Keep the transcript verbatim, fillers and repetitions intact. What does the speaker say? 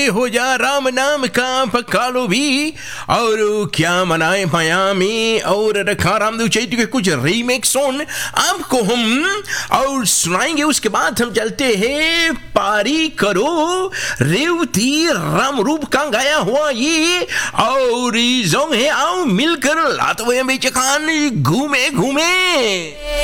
हो जा राम नाम का पक्का लो भी। और क्या मनाए मायामी और रखा रामदेव चैत्र के कुछ रीमेक सॉन्ग आपको हम और सुनाएंगे। उसके बाद हम चलते हैं पारी करो रेवती राम रूप का गाया हुआ ये और जोंग है आओ मिलकर लातवे बेचकान घूमे घूमे।